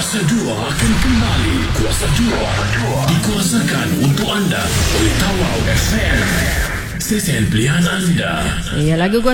Kuasa 2 akan kembali. Kuasa 2 dikuasakan untuk anda oleh Tawau FM. Stesen pilihan anda. Ya, lagu